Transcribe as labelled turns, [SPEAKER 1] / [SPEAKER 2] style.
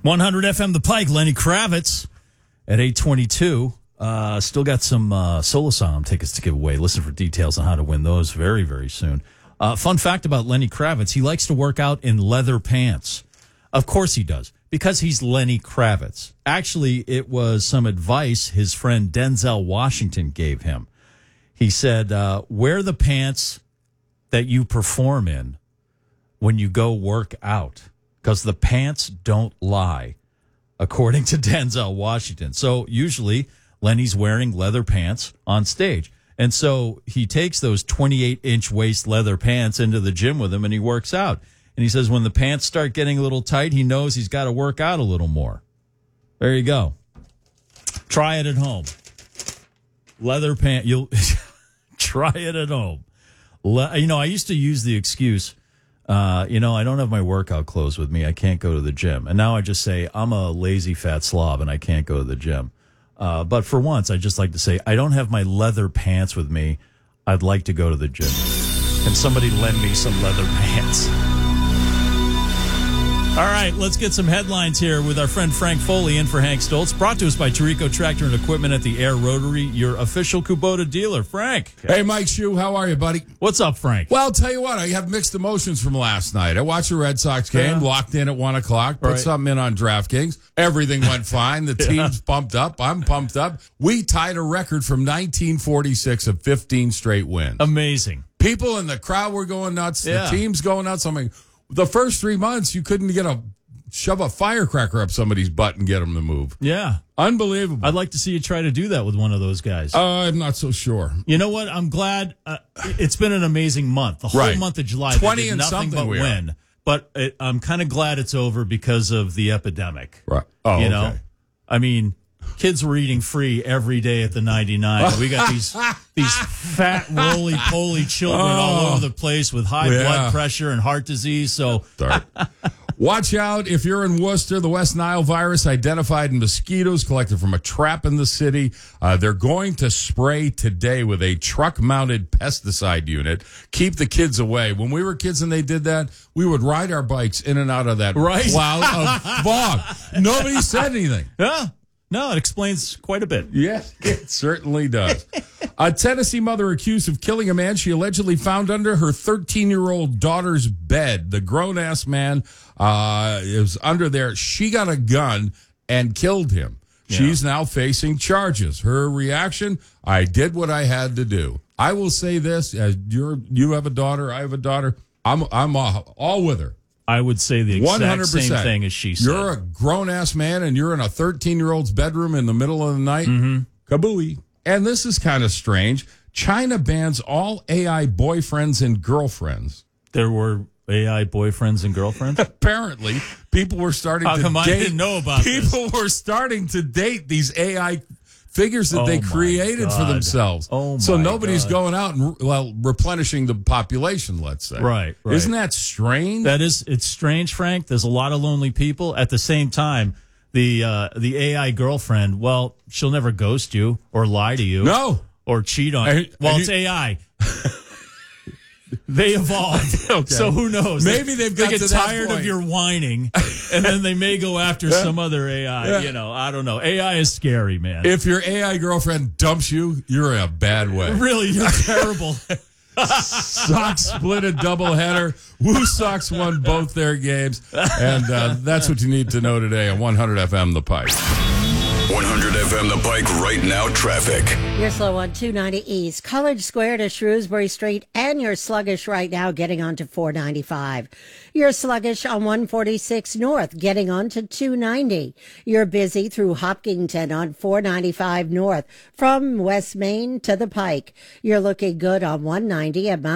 [SPEAKER 1] 100 FM The Pike, Lenny Kravitz at 8:22. Still got some Solo Solemn tickets to give away. Listen for details on how to win those very, very soon. Fun fact about Lenny Kravitz, he likes to work out in leather pants. Of course he does, because he's Lenny Kravitz. Actually, it was some advice his friend Denzel Washington gave him. He said, wear the pants that you perform in when you go work out, because the pants don't lie, according to Denzel Washington. So usually Lenny's wearing leather pants on stage. And so he takes those 28-inch waist leather pants into the gym with him and he works out. And he says when the pants start getting a little tight, he knows he's got to work out a little more. There you go. Try it at home. Leather pants. You'll try it at home. I used to use the excuse, I don't have my workout clothes with me. I can't go to the gym. And now I just say I'm a lazy fat slob and I can't go to the gym. But for once, I just like to say I don't have my leather pants with me. I'd like to go to the gym. Can somebody lend me some leather pants? All right, let's get some headlines here with our friend Frank Foley in for Hank Stoltz. Brought to us by Tarico Tractor and Equipment at the Air Rotary, your official Kubota dealer. Frank.
[SPEAKER 2] Hey, Mike Shue, how are you, buddy?
[SPEAKER 1] What's up, Frank?
[SPEAKER 2] Well, I'll tell you what, I have mixed emotions from last night. I watched the Red Sox game, locked in at 1 o'clock, put something in on DraftKings. Everything went fine. The team's pumped up. I'm pumped up. We tied a record from 1946 of 15 straight wins.
[SPEAKER 1] Amazing.
[SPEAKER 2] People in the crowd were going nuts. The team's going nuts. I mean, the first 3 months, you couldn't shove a firecracker up somebody's butt and get them to move.
[SPEAKER 1] Yeah.
[SPEAKER 2] Unbelievable.
[SPEAKER 1] I'd like to see you try to do that with one of those guys.
[SPEAKER 2] I'm not so sure.
[SPEAKER 1] You know what? I'm glad. It's been an amazing month. The whole month of July,
[SPEAKER 2] 20
[SPEAKER 1] they did
[SPEAKER 2] and
[SPEAKER 1] nothing
[SPEAKER 2] something
[SPEAKER 1] but win. But I'm kind of glad it's over because of the epidemic.
[SPEAKER 2] Right. Oh,
[SPEAKER 1] you know? I mean, kids were eating free every day at the 99. We got these fat, roly-poly children all over the place with high blood pressure and heart disease. So
[SPEAKER 2] watch out if you're in Worcester. The West Nile virus identified in mosquitoes collected from a trap in the city. They're going to spray today with a truck-mounted pesticide unit. Keep the kids away. When we were kids and they did that, we would ride our bikes in and out of that cloud of fog. Nobody said anything.
[SPEAKER 1] Yeah. No, it explains quite a bit.
[SPEAKER 2] Yes, it certainly does. A Tennessee mother accused of killing a man she allegedly found under her 13-year-old daughter's bed. The grown-ass man is under there. She got a gun and killed him. Yeah. She's now facing charges. Her reaction, I did what I had to do. I will say this, as you have a daughter, I have a daughter, I'm all with her.
[SPEAKER 1] I would say the exact 100%. Same thing as she said.
[SPEAKER 2] You're a grown-ass man, and you're in a 13-year-old's bedroom in the middle of the night. Mm-hmm. Kabooey. And this is kind of strange. China bans all AI boyfriends and girlfriends.
[SPEAKER 1] There were AI boyfriends and girlfriends?
[SPEAKER 2] Apparently, people were starting to date.
[SPEAKER 1] I didn't know about this?
[SPEAKER 2] People were starting to date these AI figures that they created for themselves. So nobody's going out and replenishing the population, let's say.
[SPEAKER 1] Right.
[SPEAKER 2] Isn't that strange?
[SPEAKER 1] It's strange, Frank. There's a lot of lonely people. At the same time, the AI girlfriend, well, she'll never ghost you or lie to you.
[SPEAKER 2] No.
[SPEAKER 1] Or cheat on you. Well, it's AI. They evolved. Okay. So who knows?
[SPEAKER 2] Maybe they get
[SPEAKER 1] tired of your whining, and then they may go after some other AI. Yeah. I don't know. AI is scary, man.
[SPEAKER 2] If your AI girlfriend dumps you, you're in a bad way.
[SPEAKER 1] Really, you're terrible.
[SPEAKER 2] Sox split a doubleheader. Woo Sox won both their games. And that's what you need to know today on 100 FM The Pike.
[SPEAKER 3] 100 FM The Pike right now traffic.
[SPEAKER 4] You're slow on 290 East, College Square to Shrewsbury Street, and you're sluggish right now getting onto 495. You're sluggish on 146 North, getting onto 290. You're busy through Hopkinton on 495 North, from West Main to the Pike. You're looking good on 190 at Mount